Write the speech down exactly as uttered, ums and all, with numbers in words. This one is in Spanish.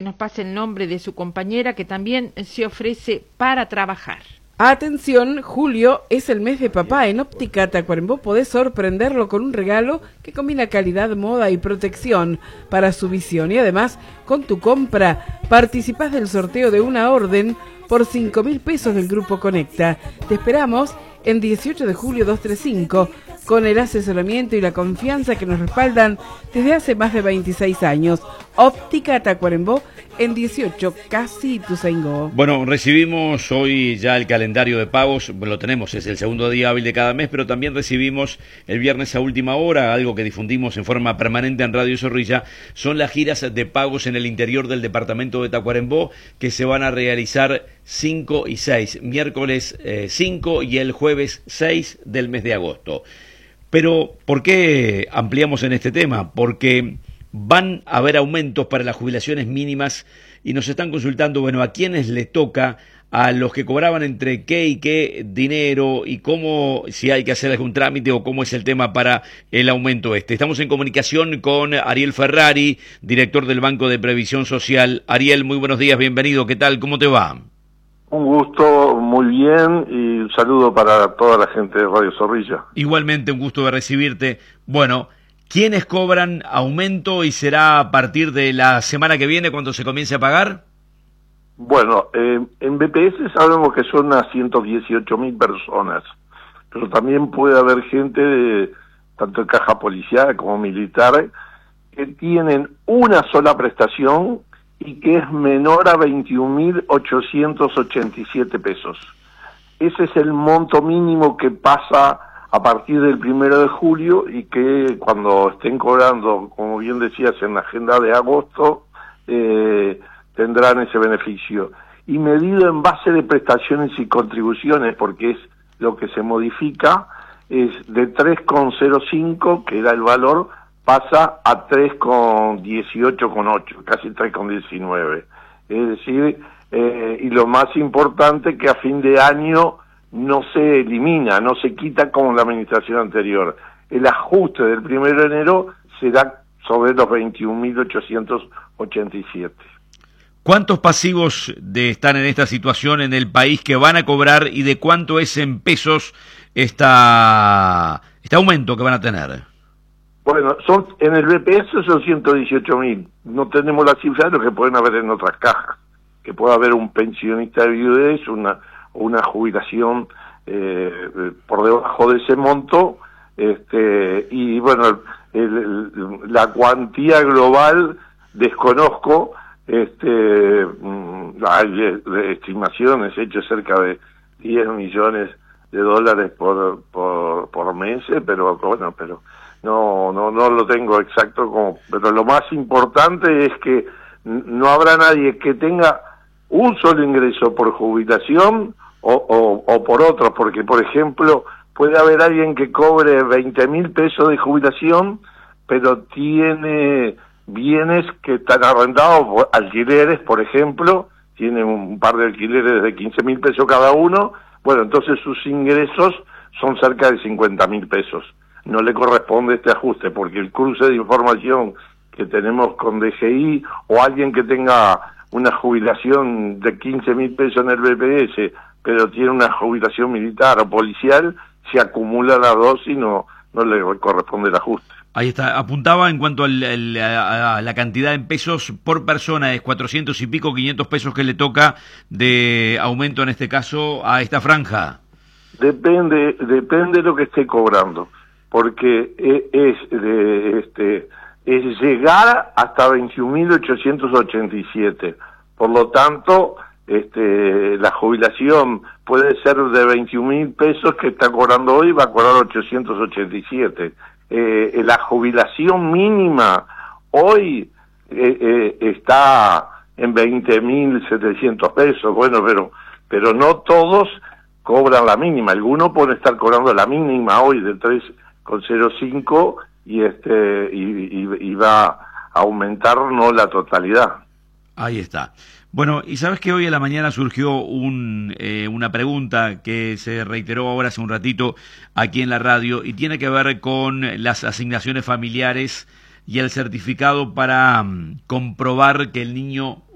nos pase el nombre de su compañera que también se ofrece para trabajar. Atención, julio es el mes de papá. En Óptica Tacuarembó podés sorprenderlo con un regalo que combina calidad, moda y protección para su visión. Y además, con tu compra, participás del sorteo de una orden por cinco mil pesos del Grupo Conecta. Te esperamos en dieciocho de julio doscientos treinta y cinco, con el asesoramiento y la confianza que nos respaldan desde hace más de veintiséis años. Óptica Tacuarembó en dieciocho, casi Ituzaingó. Bueno, recibimos hoy ya el calendario de pagos, lo tenemos, es el segundo día hábil de cada mes, pero también recibimos el viernes a última hora, algo que difundimos en forma permanente en Radio Zorrilla, son las giras de pagos en el interior del departamento de Tacuarembó, que se van a realizar cinco y seis, miércoles eh, cinco y el jueves seis del mes de agosto. Pero, ¿por qué ampliamos en este tema? Porque van a haber aumentos para las jubilaciones mínimas y nos están consultando, bueno, a quiénes les toca, a los que cobraban entre qué y qué dinero y cómo, si hay que hacer algún trámite o cómo es el tema para el aumento este. Estamos en comunicación con Ariel Ferrari, director del Banco de Previsión Social. Ariel, muy buenos días, bienvenido, ¿qué tal? ¿Cómo te va? Un gusto, muy bien, y un saludo para toda la gente de Radio Zorrilla. Igualmente, un gusto de recibirte. Bueno, ¿quiénes cobran aumento y será a partir de la semana que viene cuando se comience a pagar? Bueno, eh, en B P S sabemos que son unas ciento dieciocho mil personas, pero también puede haber gente de tanto de caja policial como militar que tienen una sola prestación y que es menor a veintiún mil ochocientos ochenta y siete pesos. Ese es el monto mínimo que pasa a partir del primero de julio y que cuando estén cobrando, como bien decías, en la agenda de agosto, eh, tendrán ese beneficio. Y medido en base de prestaciones y contribuciones, porque es lo que se modifica, es de tres coma cero cinco, que era el valor, pasa a tres coma dieciocho con ocho, casi tres coma diecinueve. Es decir, eh, y lo más importante, que a fin de año no se elimina, no se quita como en la administración anterior. El ajuste del primero de enero será sobre los veintiún mil ochocientos ochenta y siete. ¿Cuántos pasivos de están en esta situación en el país que van a cobrar y de cuánto es en pesos esta, este aumento que van a tener? Bueno, son en el B P S son ciento dieciocho mil. No tenemos la cifra de lo que pueden haber en otras cajas. Que pueda haber un pensionista de viudez, una una jubilación eh, por debajo de ese monto, este y bueno, el, el, la cuantía global desconozco, este hay estimaciones hechas cerca de diez millones de dólares por por por mes, pero bueno, pero no no no lo tengo exacto, como pero lo más importante es que no habrá nadie que tenga un solo ingreso por jubilación o, o, o por otro, porque por ejemplo puede haber alguien que cobre veinte mil pesos de jubilación, pero tiene bienes que están arrendados, alquileres, por ejemplo, tiene un par de alquileres de quince mil pesos cada uno, bueno, entonces sus ingresos son cerca de cincuenta mil pesos. No le corresponde este ajuste, porque el cruce de información que tenemos con D G I, o alguien que tenga una jubilación de quince mil pesos en el B P S, pero tiene una jubilación militar o policial, se acumulan las dos y no, no le corresponde el ajuste. Ahí está, apuntaba en cuanto al, al, a la cantidad en pesos por persona, es cuatrocientos y pico, quinientos pesos que le toca de aumento en este caso a esta franja. Depende, depende de lo que esté cobrando, porque es de este es llegar hasta veintiún mil ochocientos ochenta y siete. Por lo tanto, este la jubilación puede ser de veintiún mil pesos que está cobrando hoy, va a cobrar ochocientos ochenta y siete. Eh, la jubilación mínima hoy eh, eh, está en veinte mil setecientos pesos. Bueno, pero pero no todos cobran la mínima. Algunos pueden estar cobrando la mínima hoy de tres coma cero cinco y este y, y, y va a aumentar no la totalidad. Ahí está. Bueno, y sabes que hoy a la mañana surgió un, eh, una pregunta que se reiteró ahora hace un ratito aquí en la radio y tiene que ver con las asignaciones familiares y el certificado para um, comprobar que el niño